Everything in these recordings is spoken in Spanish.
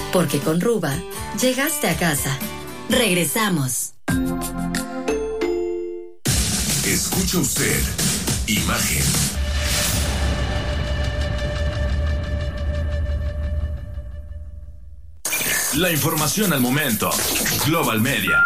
Porque con Ruba, llegaste a casa. Regresamos. Escucha usted Imagen. La información al momento. Global Media.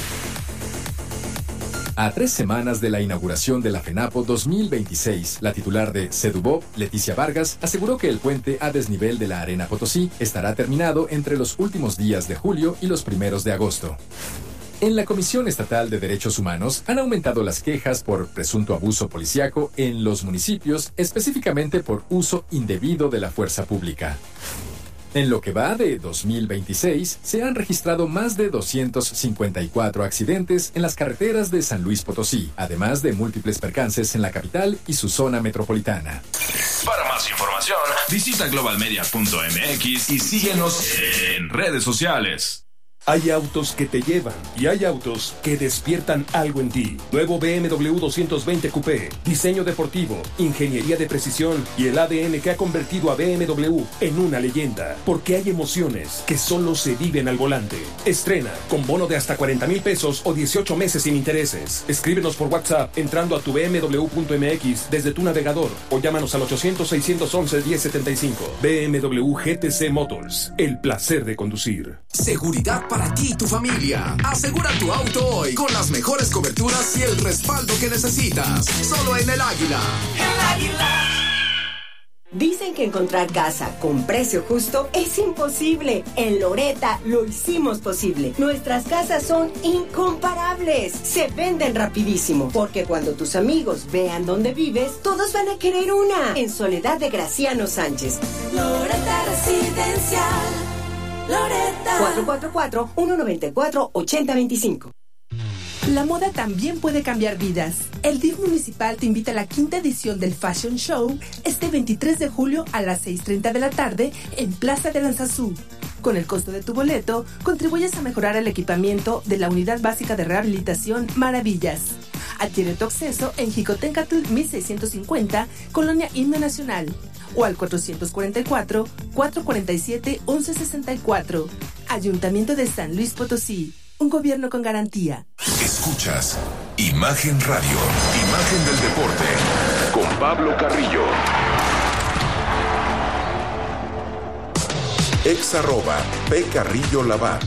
A 3 semanas de la inauguración de la FENAPO 2026, la titular de Sedubop, Leticia Vargas, aseguró que el puente a desnivel de la Arena Potosí estará terminado entre los últimos días de julio y los primeros de agosto. En la Comisión Estatal de Derechos Humanos han aumentado las quejas por presunto abuso policíaco en los municipios, específicamente por uso indebido de la fuerza pública. En lo que va de 2026, se han registrado más de 254 accidentes en las carreteras de San Luis Potosí, además de múltiples percances en la capital y su zona metropolitana. Para más información, visita globalmedia.mx y síguenos en redes sociales. Hay autos que te llevan y hay autos que despiertan algo en ti. Nuevo BMW 220 Coupé, diseño deportivo, ingeniería de precisión y el ADN que ha convertido a BMW en una leyenda. Porque hay emociones que solo se viven al volante. Estrena con bono de hasta 40,000 pesos o 18 meses sin intereses. Escríbenos por WhatsApp entrando a tu bmw.mx desde tu navegador o llámanos al 800-611-1075. BMW GTC Motors, el placer de conducir. Seguridad para ti y tu familia. Asegura tu auto hoy con las mejores coberturas y el respaldo que necesitas. Solo en El Águila. El Águila. Dicen que encontrar casa con precio justo es imposible. En Loretta lo hicimos posible. Nuestras casas son incomparables. Se venden rapidísimo. Porque cuando tus amigos vean dónde vives, todos van a querer una. En Soledad de Graciano Sánchez. Loretta Residencial. Loretta. 444-194-8025. La moda también puede cambiar vidas. El DIF municipal te invita a la 5ª edición del Fashion Show este 23 de julio a las 6:30 de la tarde en Plaza de Lanzazú. Con el costo de tu boleto, contribuyes a mejorar el equipamiento de la Unidad Básica de Rehabilitación Maravillas. Adquiere tu acceso en Jicotencatl 1650, Colonia Himno Nacional, o al 444-447-1164. Ayuntamiento de San Luis Potosí. Un gobierno con garantía. Escuchas Imagen Radio. Imagen del deporte. Con Pablo Carrillo. @P_Carrillo_Labat.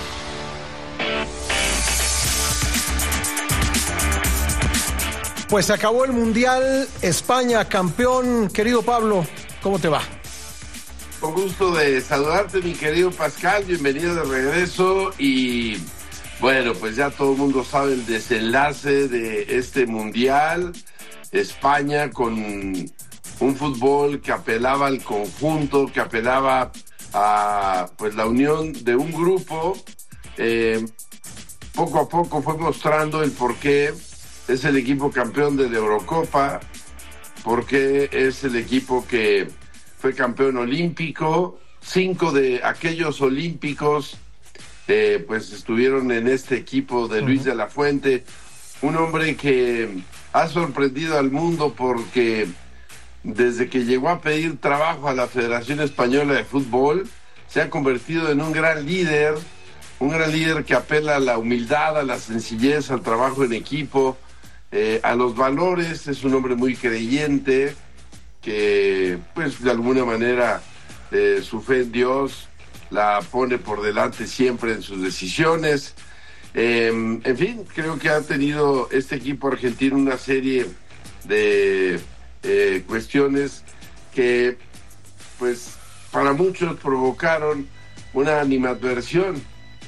Pues se acabó el Mundial, España campeón. Querido Pablo, ¿cómo te va? Con gusto de saludarte, mi querido Pascal, bienvenido de regreso. Y bueno, pues ya todo el mundo sabe el desenlace de este Mundial. España con un fútbol que apelaba al conjunto, que apelaba a pues la unión de un grupo. Poco a poco fue mostrando el porqué es el equipo campeón de la Eurocopa, porque es el equipo que fue campeón olímpico. 5 de aquellos olímpicos pues estuvieron en este equipo de Luis de la Fuente, un hombre que ha sorprendido al mundo porque desde que llegó a pedir trabajo a la Federación Española de Fútbol se ha convertido en un gran líder que apela a la humildad, a la sencillez, al trabajo en equipo, a los valores. Es un hombre muy creyente que pues de alguna manera su fe en Dios la pone por delante siempre en sus decisiones. En fin, creo que ha tenido este equipo argentino una serie de cuestiones que pues para muchos provocaron una animadversión,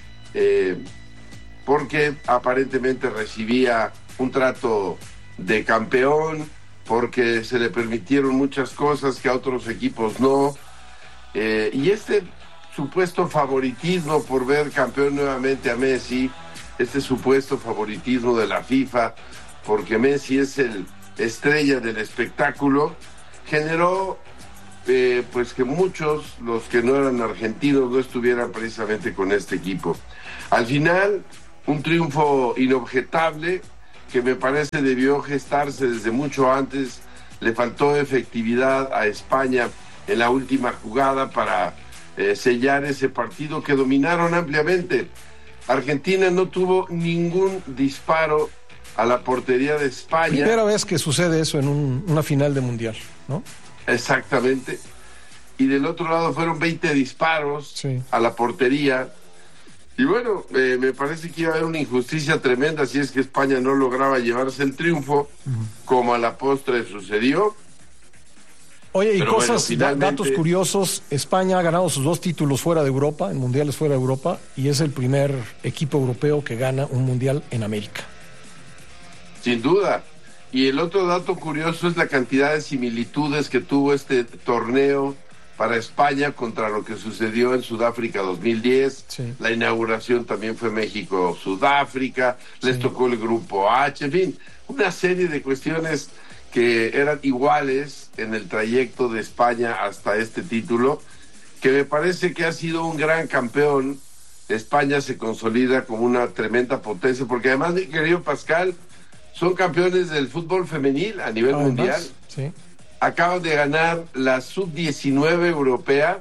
porque aparentemente recibía un trato de campeón, porque se le permitieron muchas cosas que a otros equipos no, y este supuesto favoritismo por ver campeón nuevamente a Messi, este supuesto favoritismo de la FIFA porque Messi es el estrella del espectáculo, generó pues que muchos, los que no eran argentinos, no estuvieran precisamente con este equipo. Al final, un triunfo inobjetable que me parece debió gestarse desde mucho antes. Le faltó efectividad a España en la última jugada para sellar ese partido que dominaron ampliamente. Argentina no tuvo ningún disparo a la portería de España. Primera vez que sucede eso en una final de mundial, ¿no? Exactamente. Y del otro lado fueron 20 disparos a la portería. Y bueno, me parece que iba a haber una injusticia tremenda si es que España no lograba llevarse el triunfo, como a la postre sucedió. Oye, y pero cosas, bueno, finalmente, datos curiosos, España ha ganado sus 2 títulos fuera de Europa, en mundiales fuera de Europa, y es el primer equipo europeo que gana un mundial en América. Sin duda. Y el otro dato curioso es la cantidad de similitudes que tuvo este torneo para España contra lo que sucedió en Sudáfrica 2010. Sí. La inauguración también fue México-Sudáfrica, les tocó el grupo H, en fin, una serie de cuestiones que eran iguales en el trayecto de España hasta este título, que me parece que ha sido un gran campeón. España se consolida como una tremenda potencia, porque además, mi querido Pascal, son campeones del fútbol femenil a nivel mundial. Sí. Acaban de ganar la sub-19 europea.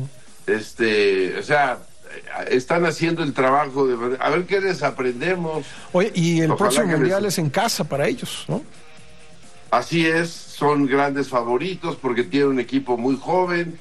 O sea, están haciendo el trabajo de... A ver qué les aprendemos. Oye, y el próximo mundial es en casa para ellos, ¿no? Así es, son grandes favoritos porque tienen un equipo muy joven.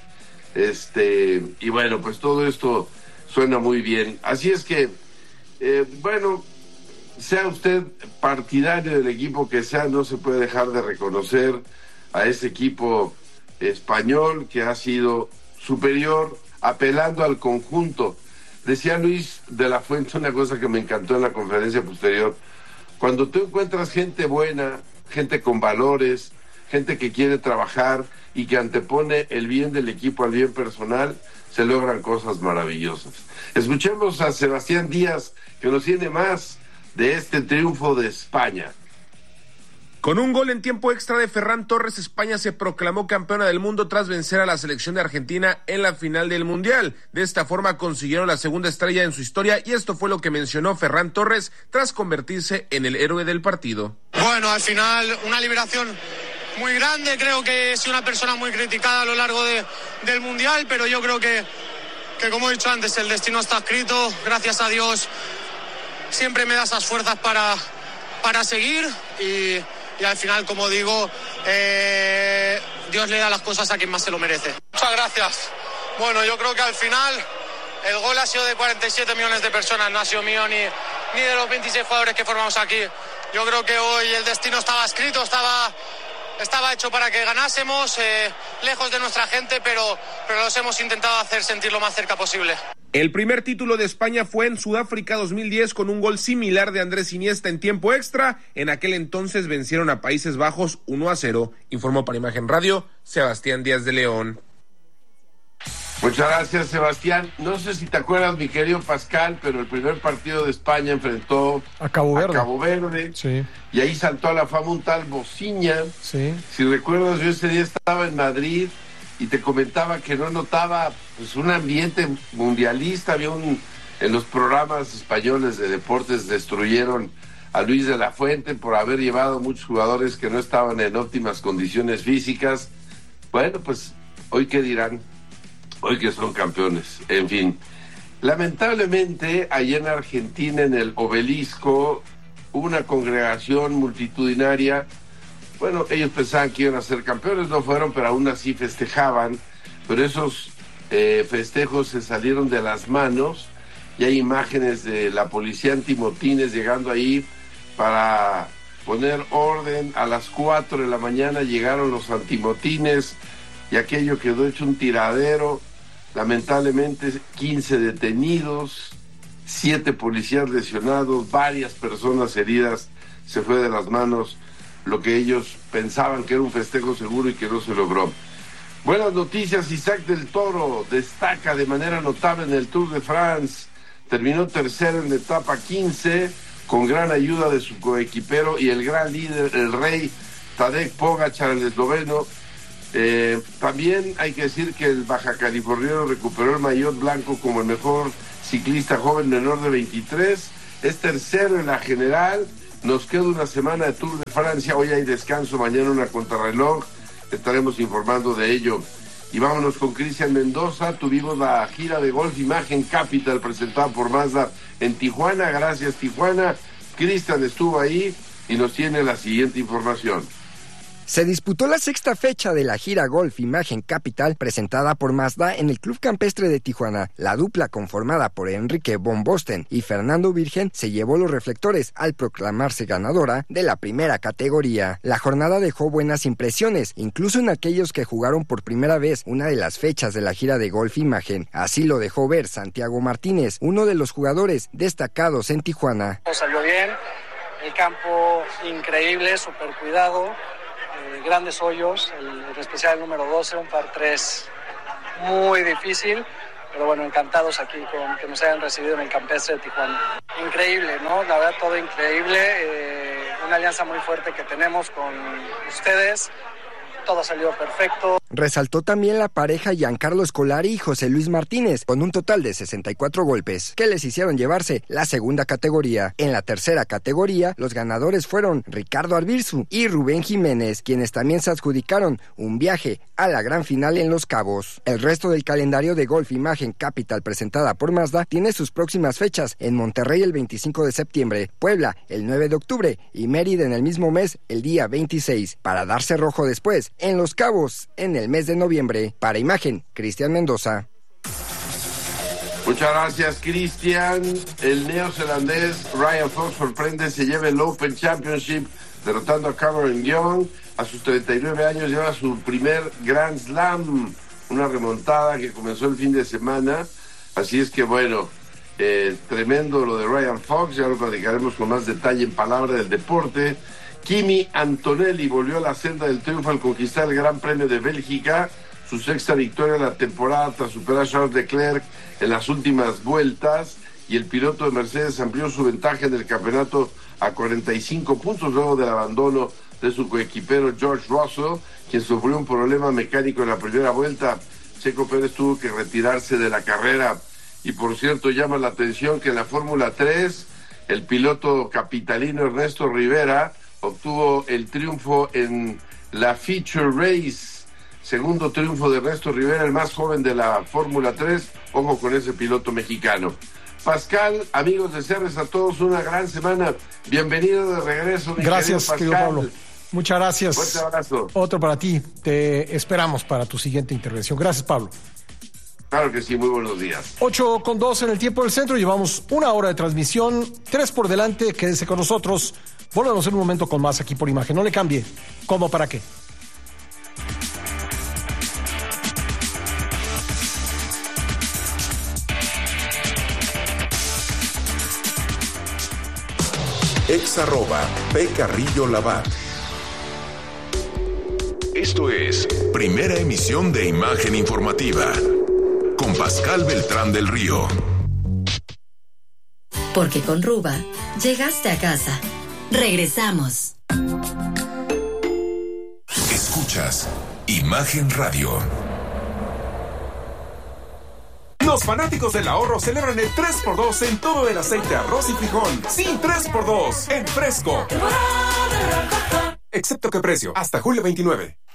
Y bueno, pues todo esto suena muy bien. Así es que, bueno, sea usted partidario del equipo que sea, no se puede dejar de reconocer a ese equipo español que ha sido superior, apelando al conjunto. Decía Luis de la Fuente una cosa que me encantó en la conferencia posterior: cuando tú encuentras gente buena, gente con valores, gente que quiere trabajar y que antepone el bien del equipo al bien personal, se logran cosas maravillosas. Escuchemos a Sebastián Díaz, que nos tiene más de este triunfo de España. Con un gol en tiempo extra de Ferran Torres, España se proclamó campeona del mundo tras vencer a la selección de Argentina en la final del Mundial. De esta forma consiguieron la segunda estrella en su historia, y esto fue lo que mencionó Ferran Torres tras convertirse en el héroe del partido. Bueno, al final una liberación muy grande. Creo que he sido una persona muy criticada a lo largo del Mundial, pero yo creo que como he dicho antes, el destino está escrito. Gracias a Dios siempre me da esas fuerzas para seguir, y al final, como digo, Dios le da las cosas a quien más se lo merece. Muchas gracias. Bueno, yo creo que al final el gol ha sido de 47 millones de personas, no ha sido mío ni de los 26 jugadores que formamos aquí. Yo creo que hoy el destino estaba escrito, estaba hecho para que ganásemos, lejos de nuestra gente, pero los hemos intentado hacer sentir lo más cerca posible. El primer título de España fue en Sudáfrica 2010 con un gol similar de Andrés Iniesta en tiempo extra. En aquel entonces vencieron a Países Bajos 1-0. Informó para Imagen Radio Sebastián Díaz de León. Muchas gracias, Sebastián. No sé si te acuerdas, mi querido Pascal, pero el primer partido de España enfrentó a Cabo Verde. Sí. Y ahí saltó a la fama un tal Bociña. Sí. Si recuerdas, yo ese día estaba en Madrid y te comentaba que no notaba pues un ambiente mundialista. Había en los programas españoles de deportes destruyeron a Luis de la Fuente por haber llevado muchos jugadores que no estaban en óptimas condiciones físicas. Bueno, pues hoy qué dirán, hoy que son campeones. En fin, lamentablemente allá en Argentina, en el Obelisco, hubo una congregación multitudinaria. Bueno, ellos pensaban que iban a ser campeones, no fueron, pero aún así festejaban. Pero esos festejos se salieron de las manos, y hay imágenes de la policía antimotines llegando ahí para poner orden. A las 4 de la mañana llegaron los antimotines y aquello quedó hecho un tiradero. Lamentablemente 15 detenidos, 7 policías lesionados, varias personas heridas. Se fue de las manos lo que ellos pensaban que era un festejo seguro y que no se logró. Buenas noticias: Isaac del Toro destaca de manera notable en el Tour de France. Terminó tercero en la etapa 15 con gran ayuda de su coequipero y el gran líder, el rey Tadej Pogačar, el esloveno. También hay que decir que el baja californiano recuperó el maillot blanco como el mejor ciclista joven menor de 23. Es tercero en la general. Nos queda una semana de Tour de Francia. Hoy hay descanso, mañana una contrarreloj. Estaremos informando de ello. Y vámonos con Cristian Mendoza. Tuvimos la gira de Golf Imagen Capital presentada por Mazda en Tijuana. Gracias, Tijuana. Cristian estuvo ahí y nos tiene la siguiente información. Se disputó la sexta fecha de la gira Golf Imagen Capital presentada por Mazda en el Club Campestre de Tijuana. La dupla conformada por Enrique von Bosten y Fernando Virgen se llevó los reflectores al proclamarse ganadora de la primera categoría. La jornada dejó buenas impresiones, incluso en aquellos que jugaron por primera vez una de las fechas de la gira de Golf Imagen. Así lo dejó ver Santiago Martínez, uno de los jugadores destacados en Tijuana. Todo salió bien, el campo increíble, súper cuidado. Grandes hoyos, en especial el número 12, un par 3 muy difícil, pero bueno, encantados aquí con que nos hayan recibido en el Campestre de Tijuana. Increíble, ¿no? La verdad, todo increíble, una alianza muy fuerte que tenemos con ustedes, todo salió perfecto. Resaltó también la pareja Giancarlo Scolari y José Luis Martínez, con un total de 64 golpes, que les hicieron llevarse la segunda categoría. En la tercera categoría, los ganadores fueron Ricardo Arbizu y Rubén Jiménez, quienes también se adjudicaron un viaje a la gran final en Los Cabos. El resto del calendario de Golf Imagen Capital presentada por Mazda tiene sus próximas fechas en Monterrey el 25 de septiembre, Puebla el 9 de octubre y Mérida en el mismo mes el día 26, para darse rojo después en Los Cabos en el mes de noviembre. Para Imagen, Cristian Mendoza. Muchas gracias, Cristian. El neozelandés Ryan Fox sorprende, se lleva el Open Championship derrotando a Cameron Young. A sus 39 años lleva su primer Grand Slam, una remontada que comenzó el fin de semana. Así es que bueno, tremendo lo de Ryan Fox, ya lo platicaremos con más detalle en Palabra del Deporte. Kimi Antonelli volvió a la senda del triunfo al conquistar el Gran Premio de Bélgica, su sexta victoria en la temporada tras superar a Charles Leclerc en las últimas vueltas, y el piloto de Mercedes amplió su ventaja en el campeonato a 45 puntos luego del abandono de su coequipero George Russell, quien sufrió un problema mecánico en la primera vuelta. Checo Pérez tuvo que retirarse de la carrera. Y por cierto, llama la atención que en la Fórmula 3 el piloto capitalino Ernesto Rivera obtuvo el triunfo en la Feature Race, segundo triunfo de Ernesto Rivera, el más joven de la Fórmula 3. Ojo con ese piloto mexicano. Pascal, amigos de Cerres, a todos una gran semana. Bienvenido de regreso. Gracias, querido Pablo. Muchas gracias. Fuerte abrazo. Otro para ti. Te esperamos para tu siguiente intervención. Gracias, Pablo. Claro que sí, muy buenos días. 8:02 en el tiempo del centro. Llevamos una hora de transmisión, 3 por delante. Quédese con nosotros. Volvemos en un momento con más aquí por Imagen. No le cambie. ¿Cómo para qué? @P.Carrillo-Labat. Esto es Primera Emisión de Imagen Informativa con Pascal Beltrán del Río. Porque con Ruba llegaste a casa. Regresamos. Escuchas Imagen Radio. Los fanáticos del ahorro celebran el 3x2 en todo el aceite, arroz y frijol. Sí, 3x2 en Fresco. Excepto que precio, hasta julio 29.